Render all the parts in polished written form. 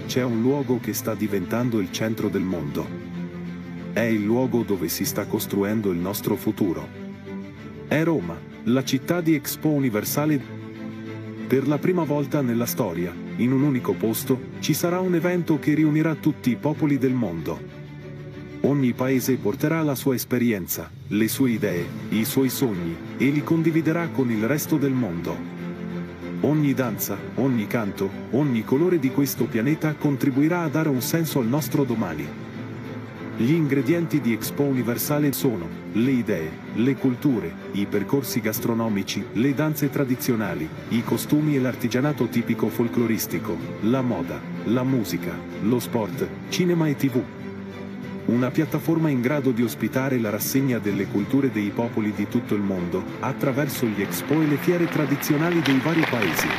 c'è un luogo che sta diventando il centro del mondo. È il luogo dove si sta costruendo il nostro futuro. È Roma, la città di Expo Universale. Per la prima volta nella storia, in un unico posto, ci sarà un evento che riunirà tutti i popoli del mondo. Ogni paese porterà la sua esperienza, le sue idee, i suoi sogni, e li condividerà con il resto del mondo. Ogni danza, ogni canto, ogni colore di questo pianeta contribuirà a dare un senso al nostro domani. Gli ingredienti di Expo Universale sono le idee, le culture, i percorsi gastronomici, le danze tradizionali, i costumi e l'artigianato tipico folcloristico, la moda, la musica, lo sport, cinema e TV. Una piattaforma in grado di ospitare la rassegna delle culture dei popoli di tutto il mondo, attraverso gli expo e le fiere tradizionali dei vari paesi.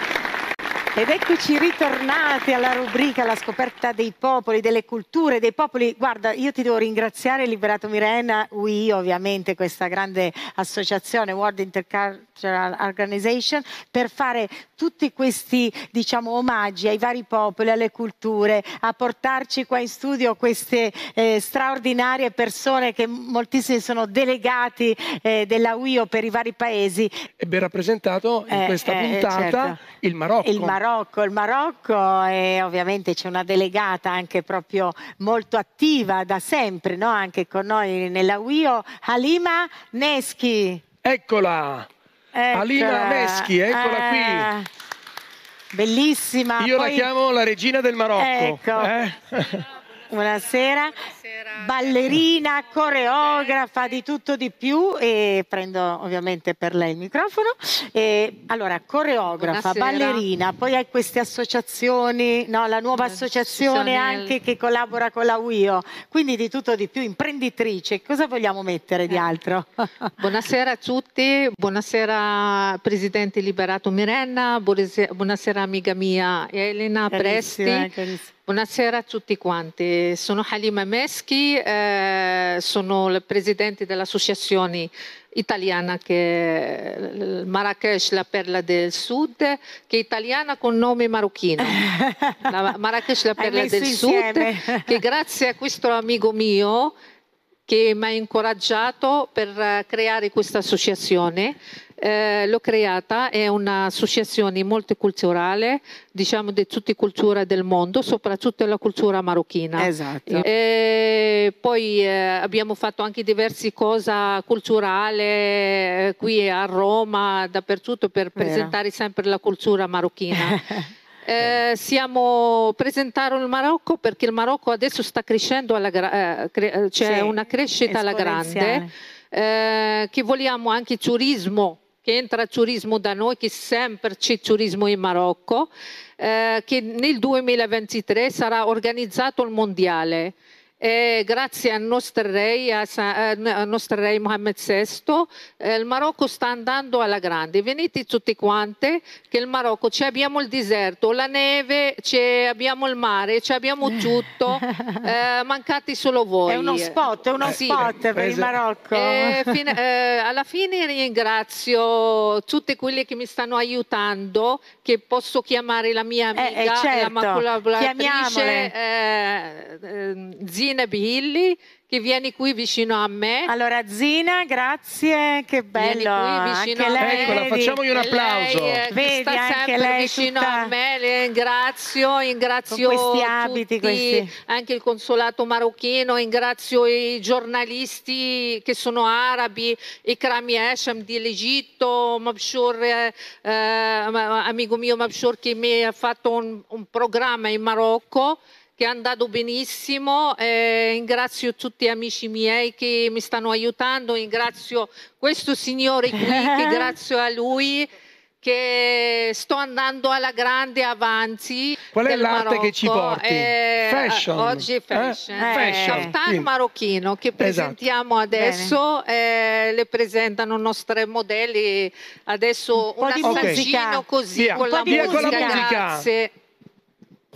Ed eccoci ritornati alla rubrica La scoperta dei popoli, delle culture, dei popoli. Guarda, io ti devo ringraziare, Liberato Mirenna, UI ovviamente, questa grande associazione World Intercultural Organization, per fare tutti questi, diciamo, omaggi ai vari popoli, alle culture, a portarci qua in studio queste straordinarie persone che moltissimi sono delegati della UIO per i vari paesi. E ben rappresentato in questa puntata certo. il Marocco. Il Marocco, e ovviamente c'è una delegata anche proprio molto attiva da sempre, no? Anche con noi nella UIO, Halima Neschi. Eccola! Halima Neschi, eccola qui. Bellissima. Io la chiamo la regina del Marocco. Ecco. Buonasera. Ballerina, coreografa, di tutto di più, e prendo ovviamente per lei il microfono. Allora, coreografa, buonasera. Ballerina, poi hai queste associazioni, no? La nuova associazione anche che collabora con la UIO, quindi di tutto di più, imprenditrice. Cosa vogliamo mettere di altro? Buonasera a tutti, buonasera Presidente Liberato Mirenna, buonasera amica mia Elena Presti. Carissima. Buonasera a tutti quanti, sono Halima Neschi, sono il presidente dell'associazione italiana che è Marrakesh, la perla del sud, che è italiana con nome marocchino. Marrakesh, la perla del sud, che grazie a questo amico mio che mi ha incoraggiato per creare questa associazione. L'ho creata, è un'associazione multiculturale, diciamo di tutte le culture del mondo, soprattutto la cultura marocchina. Esatto. Poi abbiamo fatto anche diverse cose culturali qui a Roma, dappertutto, per presentare sempre la cultura marocchina. Siamo presentare il Marocco perché il Marocco adesso sta crescendo, c'è una crescita alla grande, che vogliamo anche turismo, che entra turismo da noi, che sempre c'è turismo in Marocco, che nel 2023 sarà organizzato il mondiale. Grazie al nostro re Mohammed VI, il Marocco sta andando alla grande. Venite tutti quanti, che il Marocco abbiamo il deserto, la neve, abbiamo il mare, abbiamo tutto, mancate solo voi. È uno spot, per il Marocco. Alla fine ringrazio tutti quelli che mi stanno aiutando, che posso chiamare la mia amica, certo. la collaboratrice Zina Bihilli, che viene qui vicino a me. Allora Zina, grazie, che bello. Vieni qui vicino anche a lei, me. Eccola, facciamogli un applauso. Lei, sta sempre lei vicino tutta... a me, le ringrazio con questi abiti, tutti, anche il consolato marocchino, ringrazio i giornalisti che sono arabi, Ikrami Esham dell'Egitto, Mabshur, amico mio Mabshur, che mi ha fatto un programma in Marocco che è andato benissimo. Ringrazio tutti gli amici miei che mi stanno aiutando, ringrazio questo signore qui che grazie a lui che sto andando alla grande avanti. Qual è l'arte Marocco. che ci porti? Fashion. Oggi è fashion. Kaftan marocchino che presentiamo adesso, le presentano nostre modelli adesso un assaggino così con la musica. Grazie.